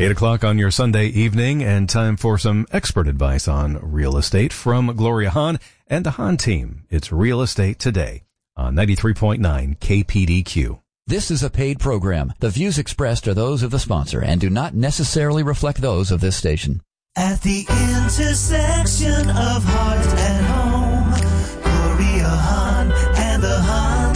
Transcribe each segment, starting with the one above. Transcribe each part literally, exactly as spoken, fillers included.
eight o'clock on your Sunday evening, and time for some expert advice on real estate from Gloria Hahn and the Hahn team. It's Real Estate Today on ninety-three point nine K P D Q. This is a paid program. The views expressed are those of the sponsor and do not necessarily reflect those of this station. At the intersection of heart and home, Gloria Hahn and the Hahn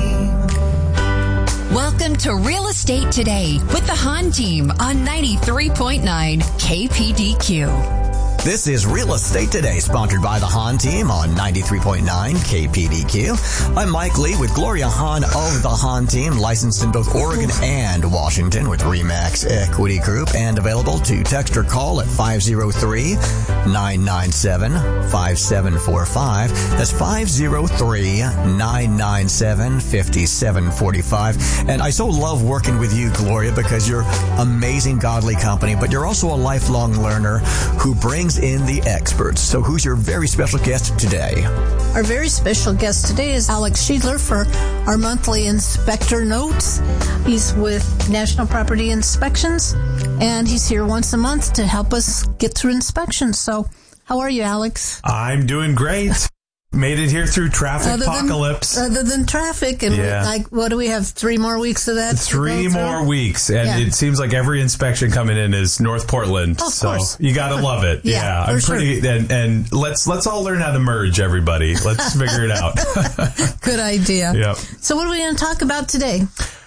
team. Welcome to Real Estate Today with the Hahn team on ninety-three point nine K P D Q. This is Real Estate Today, sponsored by the Hahn team on ninety-three point nine K P D Q. I'm Mike Lee with Gloria Hahn of the Hahn team, licensed in both Oregon and Washington with RE/MAX Equity Group, and available to text or call at five oh three, nine nine seven, five seven four five. That's five oh three, nine nine seven, five seven four five. And I so love working with you, Gloria, because you're amazing, godly company, but you're also a lifelong learner who brings in the experts. So who's your very special guest today? Our very special guest today is Alex Schiedler for our monthly inspector notes. He's with National Property Inspections, and he's here once a month to help us get through inspections. So how are you, Alex? I'm doing great. Made it here through traffic other apocalypse. Than, other than traffic. And yeah. like, what do we have? Three more weeks of that? Three more weeks. And yeah. it seems like every inspection coming in is North Portland. Oh, of so course. You got to love it. Yeah, yeah I'm pretty, sure. and, and let's, let's all learn how to merge, everybody. Let's figure it out. Good idea. Yep. So what are we going to talk about today?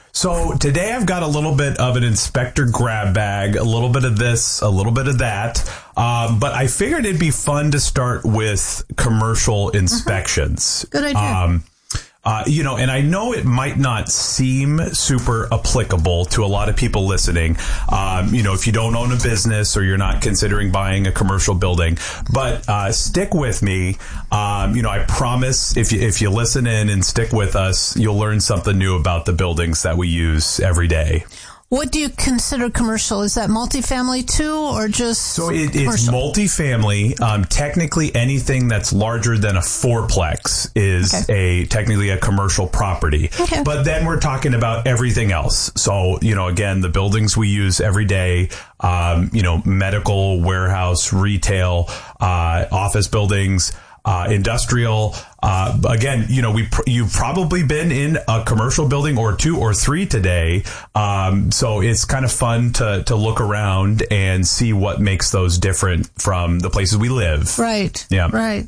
So today I've got a little bit of an inspector grab bag, a little bit of this, a little bit of that. Um, but I figured it'd be fun to start with commercial inspections. Good idea. Um, uh, you know, and I know it might not seem super applicable to a lot of people listening. Um, you know, if you don't own a business or you're not considering buying a commercial building, but uh, stick with me. Um, you know, I promise if you if you listen in and stick with us, you'll learn something new about the buildings that we use every day. What do you consider commercial? Is that multifamily too, or just so it, it's commercial? Multifamily. Um, technically, anything that's larger than a fourplex is Okay. a technically a commercial property. Okay. But then we're talking about everything else. So you know, again, the buildings we use every day. Um, you know, medical, warehouse, retail, uh, office buildings. Uh, industrial, uh, again, you know, we, pr- you've probably been in a commercial building or two or three today. Um, so it's kind of fun to, to look around and see what makes those different from the places we live. Right. Yeah. Right.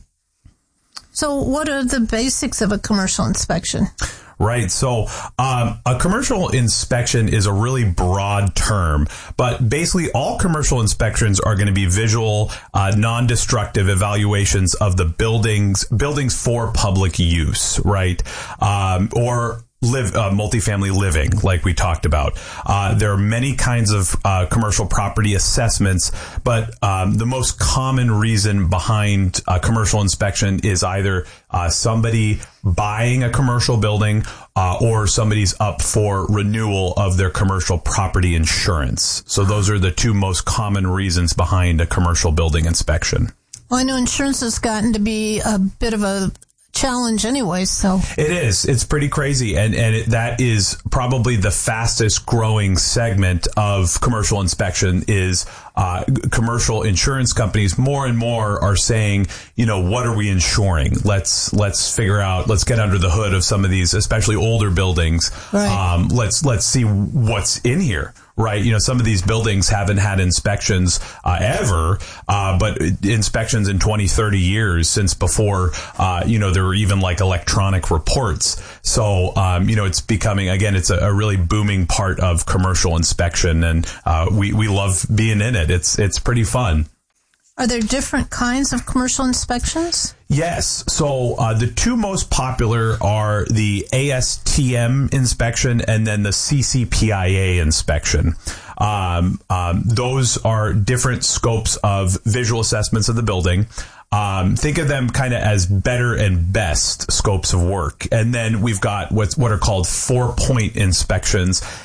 So what are the basics of a commercial inspection? Right. So um, a commercial inspection is a really broad term, but basically all commercial inspections are going to be visual, uh, non-destructive evaluations of the buildings, buildings for public use, right? Um, or live uh, multifamily living, like we talked about. Uh, there are many kinds of uh, commercial property assessments, but um, the most common reason behind a commercial inspection is either uh, somebody buying a commercial building uh, or somebody's up for renewal of their commercial property insurance. So those are the two most common reasons behind a commercial building inspection. Well, I know insurance has gotten to be a bit of a challenge anyway, so it is. It's pretty crazy, and and it, that is probably the fastest growing segment of commercial inspection. Is uh, commercial insurance companies more and more are saying, you know, what are we insuring? Let's let's figure out. Let's get under the hood of some of these, especially older buildings. Right. Um, let's let's see what's in here. Right. You know, some of these buildings haven't had inspections uh, ever, uh, but inspections in twenty, thirty years since before, uh, you know, there were even like electronic reports. So, um, you know, it's becoming, again, it's a, a really booming part of commercial inspection. And uh, we, we love being in it. It's it's pretty fun. Are there different kinds of commercial inspections? Yes. So uh, the two most popular are the A S T M inspection and then the C C P I A inspection. Um, um, those are different scopes of visual assessments of the building. Um, think of them kind of as better and best scopes of work. And then we've got what's, what are called four-point inspections.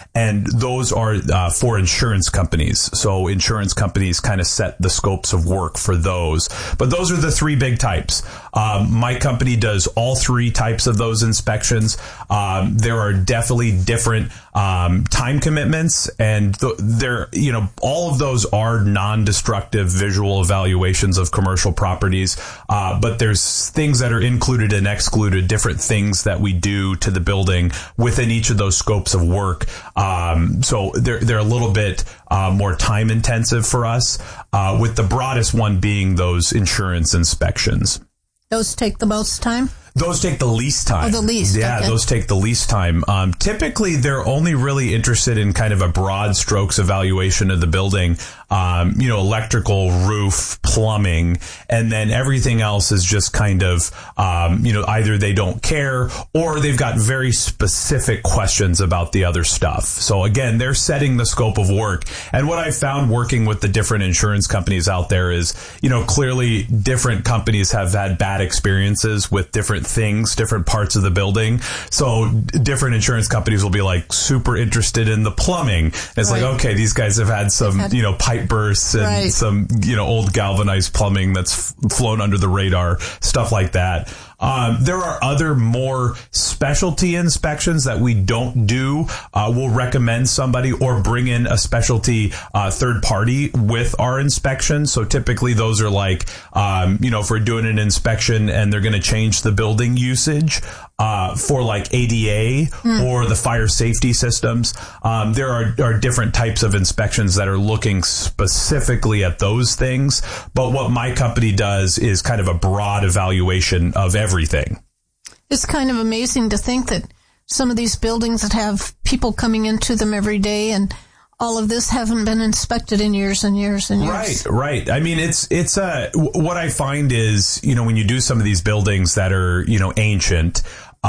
and those are uh, for insurance companies. So insurance companies kind of set the scopes of work for those. But those are the three big types. Um, my company does all three types of those inspections. Um, there are definitely different um, time commitments, and th- there, you know, all of those are non-destructive visual evaluations of commercial properties. Uh, but there's things that are included and excluded, different things that we do to the building within each of those scopes of work. Um, so they're they're a little bit uh, more time intensive for us. Uh, with the broadest one being those insurance inspections. Those take the most time? Those take the least time. Oh, the least. Yeah, okay. Those take the least time. Um, typically, they're only really interested in kind of a broad strokes evaluation of the building. Um, you know, electrical, roof, plumbing, and then everything else is just kind of, um, you know, either they don't care or they've got very specific questions about the other stuff. So again, they're setting the scope of work. And what I've found working with the different insurance companies out there is, you know, clearly different companies have had bad experiences with different things, different parts of the building. So different insurance companies will be like super interested in the plumbing. It's right. like, okay, these guys have had some, had- you know, pipe bursts and right. some, you know, old galvanized plumbing that's f- flown under the radar, stuff like that. Um, there are other more specialty inspections that we don't do. Uh, we'll recommend somebody or bring in a specialty uh, third party with our inspection. So typically those are like, um, you know, if we're doing an inspection and they're going to change the building usage uh, for like A D A mm. or the fire safety systems, um, there are, are different types of inspections that are looking specifically at those things. But what my company does is kind of a broad evaluation of everything. Everything. It's kind of amazing to think that some of these buildings that have people coming into them every day and all of this haven't been inspected in years and years and years. Right, right. I mean, it's, it's, uh, what I find is, you know, when you do some of these buildings that are, you know, ancient,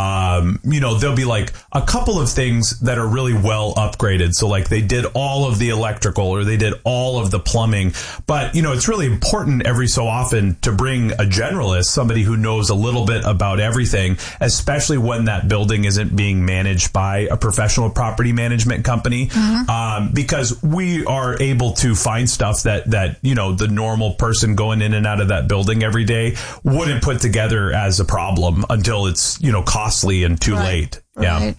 um, you know, there'll be like a couple of things that are really well upgraded. So like they did all of the electrical or they did all of the plumbing. But, you know, it's really important every so often to bring a generalist, somebody who knows a little bit about everything, especially when that building isn't being managed by a professional property management company. Mm-hmm. Um, because we are able to find stuff that, that, you know, the normal person going in and out of that building every day wouldn't put together as a problem until it's, you know, costly and too right, late. Right. Yeah.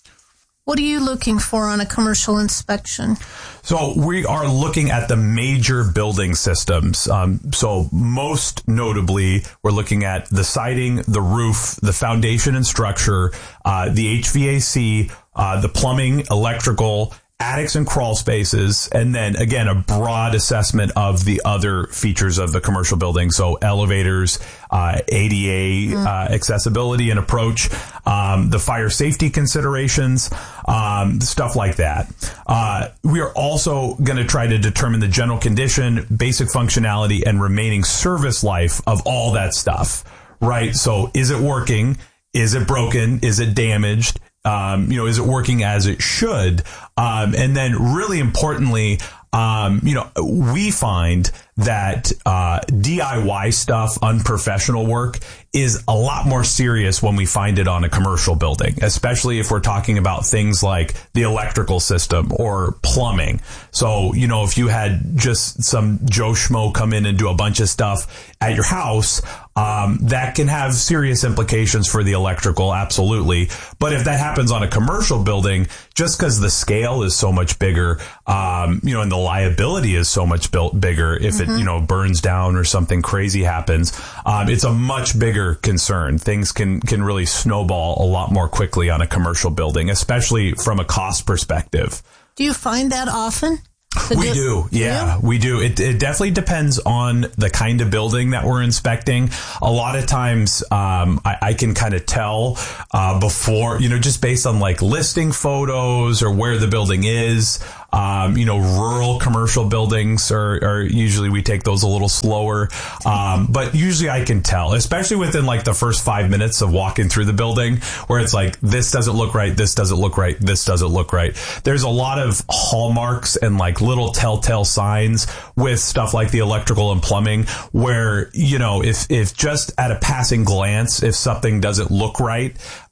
What are you looking for on a commercial inspection? So we are looking at the major building systems. Um, so most notably, we're looking at the siding, the roof, the foundation and structure, uh, the H V A C, uh, the plumbing, electrical, attics and crawl spaces, and then again a broad assessment of the other features of the commercial building. So elevators, uh, A D A mm. uh, accessibility and approach, um, the fire safety considerations, um, stuff like that. Uh, we are also going to try to determine the general condition, basic functionality, and remaining service life of all that stuff. Right. So is it working? Is it broken? Is it damaged? Um, you know, is it working as it should? Um, and then really importantly, um, you know, we find that, uh, D I Y stuff, unprofessional work is a lot more serious when we find it on a commercial building, especially if we're talking about things like the electrical system or plumbing. So, you know, if you had just some Joe Schmo come in and do a bunch of stuff at your house, um, that can have serious implications for the electrical. Absolutely. But if that happens on a commercial building, just because the scale is so much bigger, um, you know, and the liability is so much built bigger, if mm-hmm. it, you know, burns down or something crazy happens, um, it's a much bigger concern. Things can, can really snowball a lot more quickly on a commercial building, especially from a cost perspective. Do you find that often? We do. Yeah, we do. It, it definitely depends on the kind of building that we're inspecting. A lot of times, um, I, I can kind of tell, uh, before, you know, just based on like listing photos or where the building is. Um, you know, rural commercial buildings are, are usually we take those a little slower. Um, but usually I can tell, especially within like the first five minutes of walking through the building where it's like, this doesn't look right. This doesn't look right. This doesn't look right. There's a lot of hallmarks and like little telltale signs with stuff like the electrical and plumbing where, you know, if, if just at a passing glance, if something doesn't look right,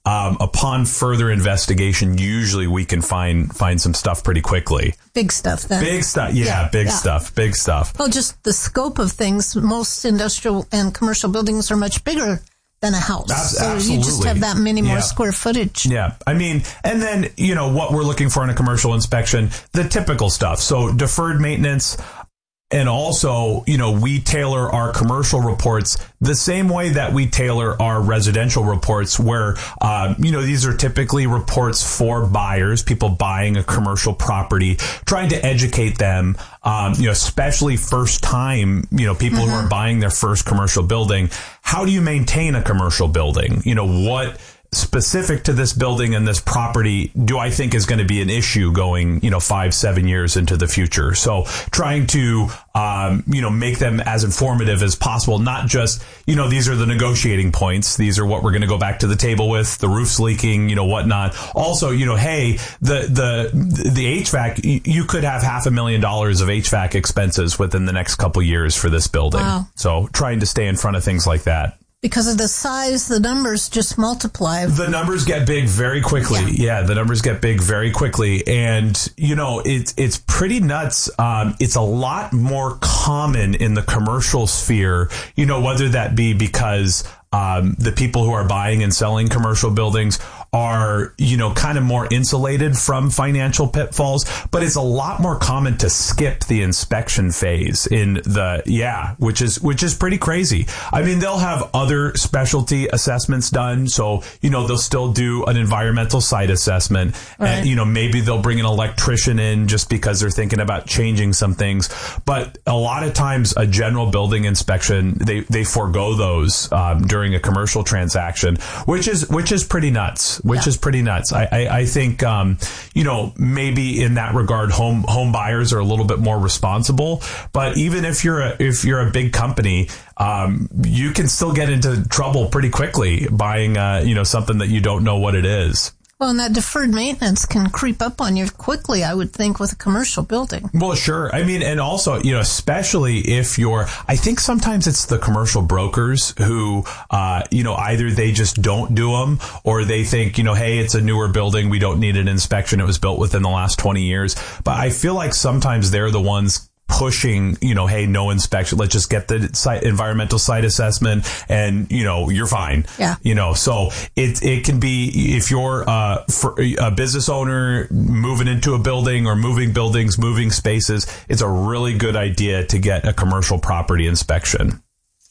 um, upon further investigation, usually we can find find some stuff pretty quickly. Big stuff then. Big stuff. Yeah, yeah big yeah. stuff. Big stuff. Well, just the scope of things. Most industrial and commercial buildings are much bigger than a house. That's, so absolutely. You just have that many more yeah. square footage. Yeah. I mean, and then, you know, what we're looking for in a commercial inspection, the typical stuff. So deferred maintenance. And also, you know, we tailor our commercial reports the same way that we tailor our residential reports where, uh, you know, these are typically reports for buyers, people buying a commercial property, trying to educate them, um, you know, especially first time, you know, people mm-hmm. who are buying their first commercial building. How do you maintain a commercial building? You know, what specific to this building and this property do I think is going to be an issue going, you know, five, seven years into the future? So trying to, um, you know, make them as informative as possible, not just, you know, these are the negotiating points. These are what we're going to go back to the table with, the roof's leaking, you know, whatnot. Also, you know, hey, the, the, the H V A C, you could have half a million dollars of H V A C expenses within the next couple years for this building. Wow. So trying to stay in front of things like that. Because of the size, the numbers just multiply. The numbers get big very quickly. Yeah, yeah the numbers get big very quickly. And, you know, it's it's pretty nuts. Um, it's a lot more common in the commercial sphere, you know, whether that be because um, the people who are buying and selling commercial buildings are, you know, kind of more insulated from financial pitfalls, but it's a lot more common to skip the inspection phase in the, yeah, which is, which is pretty crazy. I mean, they'll have other specialty assessments done. So, you know, they'll still do an environmental site assessment right. and, you know, maybe they'll bring an electrician in just because they're thinking about changing some things. But a lot of times a general building inspection, they, they forego those, um, during a commercial transaction, which is, which is pretty nuts. Which yeah. is pretty nuts. I, I, I think, um, you know, maybe in that regard, home home buyers are a little bit more responsible. But even if you're a, if you're a big company, um, you can still get into trouble pretty quickly buying, uh, you know, something that you don't know what it is. Well, and that deferred maintenance can creep up on you quickly, I would think, with a commercial building. Well, sure. I mean, and also, you know, especially if you're, I think sometimes it's the commercial brokers who, uh, you know, either they just don't do them or they think, you know, hey, it's a newer building. We don't need an inspection. It was built within the last twenty years. But I feel like sometimes they're the ones pushing, you know, hey, no inspection. Let's just get the site, environmental site assessment and, you know, you're fine. Yeah. You know, so it, it can be if you're uh, for a business owner moving into a building or moving buildings, moving spaces, it's a really good idea to get a commercial property inspection.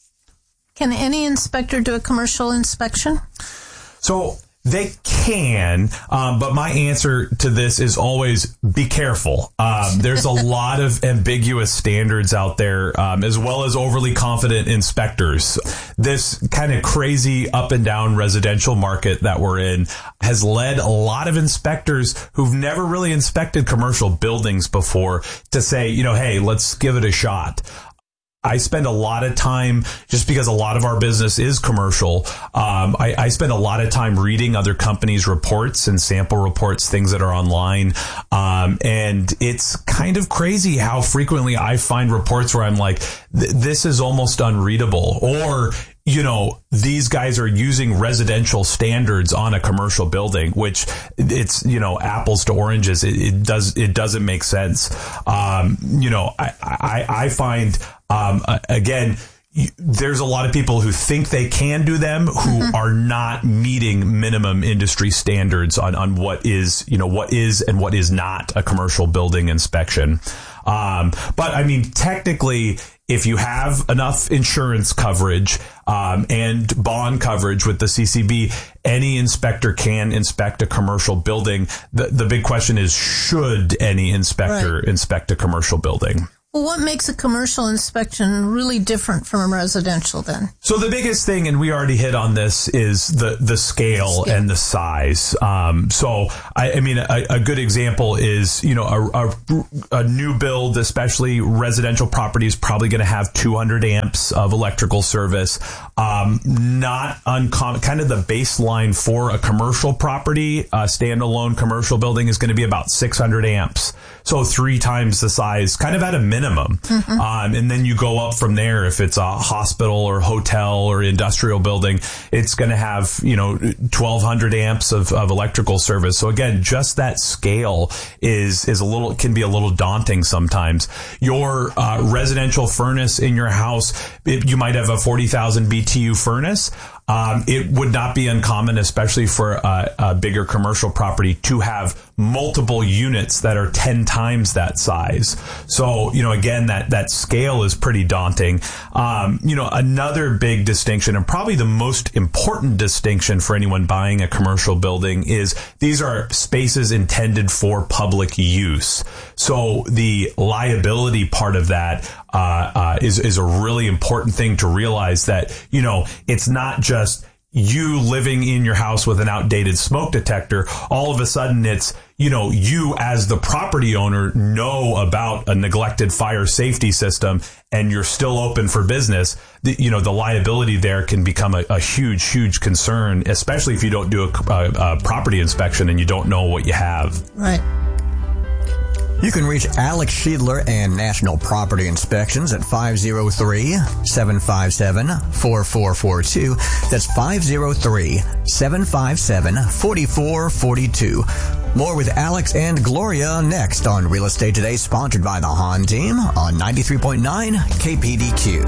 Can any inspector do a commercial inspection? So they can, um, but my answer to this is always be careful. Um, there's a lot of ambiguous standards out there, um, as well as overly confident inspectors. This kind of crazy up and down residential market that we're in has led a lot of inspectors who've never really inspected commercial buildings before to say, you know, hey, let's give it a shot. I spend a lot of time, just because a lot of our business is commercial, um, I, I spend a lot of time reading other companies' reports and sample reports, things that are online. Um, and it's kind of crazy how frequently I find reports where I'm like, this is almost unreadable. Or, you know, these guys are using residential standards on a commercial building, which it's, you know, apples to oranges. It, it does, it doesn't make sense. Um, you know, I, I, I find, um, again, there's a lot of people who think they can do them who mm-hmm. are not meeting minimum industry standards on, on what is, you know, what is and what is not a commercial building inspection. Um, but I mean, technically, if you have enough insurance coverage, um, and bond coverage with the C C B, any inspector can inspect a commercial building. The, the big question is, should any inspector right. inspect a commercial building? Well, what makes a commercial inspection really different from a residential then? So the biggest thing, and we already hit on this, is the, the scale, scale. and the size. Um, so, I, I mean, a, a good example is, you know, a, a, a new build, especially residential property, is probably going to have two hundred amps of electrical service. Um, not uncommon, kind of the baseline for a commercial property, a standalone commercial building is going to be about six hundred amps. So three times the size, kind of at a minimum. minimum. Mm-hmm. Um, and then you go up from there. If it's a hospital or hotel or industrial building, it's going to have, you know, twelve hundred amps of, of electrical service. So again, just that scale is, is a little, can be a little daunting sometimes. Your, uh, residential furnace in your house, it, you might have a forty thousand B T U furnace. Um, it would not be uncommon, especially for a, a bigger commercial property, to have multiple units that are ten times that size. So, you know, again, that, that scale is pretty daunting. Um, you know, another big distinction, and probably the most important distinction for anyone buying a commercial building, is these are spaces intended for public use. So the liability part of that uh, uh, is, is a really important thing to realize, that, you know, it's not just you living in your house with an outdated smoke detector. All of a sudden it's, you know, you as the property owner know about a neglected fire safety system and you're still open for business. The, you know, the liability there can become a, a huge, huge concern, especially if you don't do a, a, a property inspection and you don't know what you have. Right. You can reach Alex Schiedler and National Property Inspections at five oh three, seven five seven, four four four two. That's five oh three, seven five seven, four four four two. More with Alex and Gloria next on Real Estate Today, sponsored by the Hahn Team on ninety-three point nine K P D Q.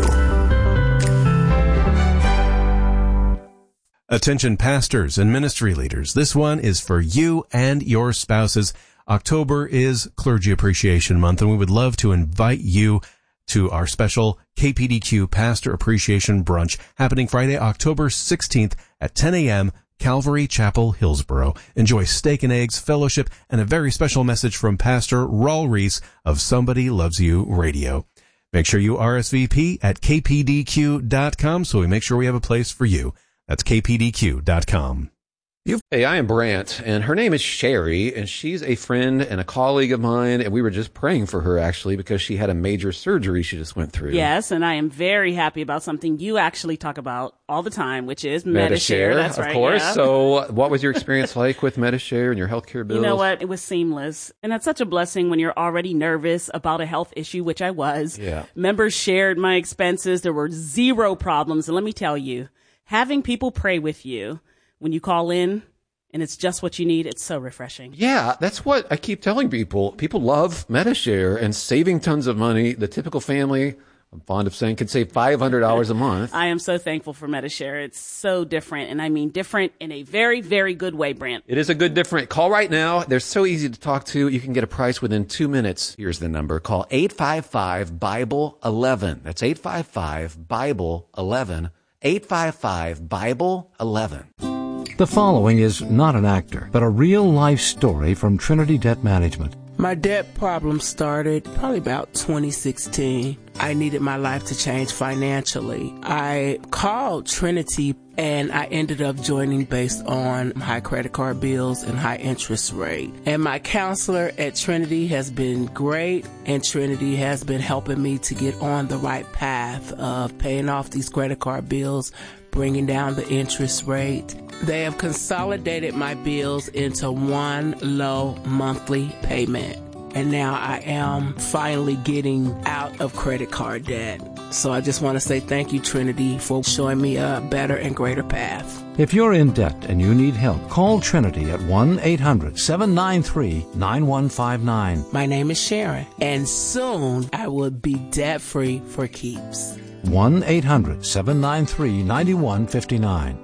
Attention pastors and ministry leaders. This one is for you and your spouses. October is Clergy Appreciation Month, and we would love to invite you to our special K P D Q Pastor Appreciation Brunch happening Friday, October sixteenth at ten a.m., Calvary Chapel, Hillsboro. Enjoy steak and eggs, fellowship, and a very special message from Pastor Raul Reese of Somebody Loves You Radio. Make sure you R S V P at K P D Q dot com so we make sure we have a place for you. That's K P D Q dot com. Hey, I am Brant, and her name is Sherry, and she's a friend and a colleague of mine, and we were just praying for her, actually, because she had a major surgery she just went through. Yes, and I am very happy about something you actually talk about all the time, which is Medi-Share. That's of right, course. yeah. So what was your experience like with Medi-Share and your healthcare bills? You know what? It was seamless, and that's such a blessing when you're already nervous about a health issue, which I was. Yeah. Members shared my expenses. There were zero problems, and let me tell you, having people pray with you when you call in, and it's just what you need, it's so refreshing. Yeah, that's what I keep telling people. People love Medi-Share and saving tons of money. The typical family, I'm fond of saying, can save five hundred dollars a month. I am so thankful for Medi-Share. It's so different, and I mean different in a very, very good way, Brant. It is a good different. Call right now. They're so easy to talk to. You can get a price within two minutes. Here's the number. Call eight five five, Bible eleven. That's eight five five, Bible eleven. eight five five, Bible eleven. The following is not an actor, but a real-life story from Trinity Debt Management. My debt problem started probably about twenty sixteen. I needed my life to change financially. I called Trinity and I ended up joining based on high credit card bills and high interest rate. And my counselor at Trinity has been great, and Trinity has been helping me to get on the right path of paying off these credit card bills, bringing down the interest rate. They have consolidated my bills into one low monthly payment. And now I am finally getting out of credit card debt. So I just want to say thank you, Trinity, for showing me a better and greater path. If you're in debt and you need help, call Trinity at one eight hundred, seven nine three, nine one five nine. My name is Sharon, and soon I will be debt-free for keeps. one eight hundred, seven nine three, nine one five nine.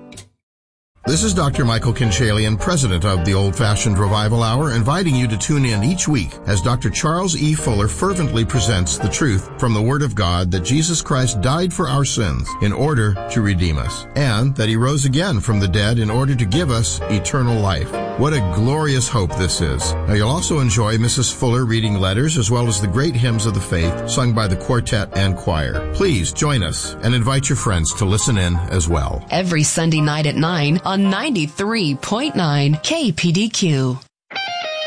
This is Doctor Michael Kinchalian, president of the Old Fashioned Revival Hour, inviting you to tune in each week as Doctor Charles E. Fuller fervently presents the truth from the Word of God that Jesus Christ died for our sins in order to redeem us, and that He rose again from the dead in order to give us eternal life. What a glorious hope this is. Now, you'll also enjoy Missus Fuller reading letters as well as the great hymns of the faith sung by the quartet and choir. Please join us and invite your friends to listen in as well. Every Sunday night at nine on ninety-three point nine K P D Q.